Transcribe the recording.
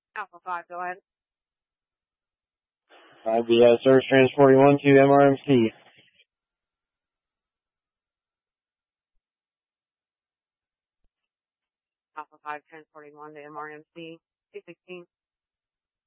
Alpha 5, go ahead. I'd be service transporting 1 to MRMC. Alpha 5 transporting 1 to MRMC, 216.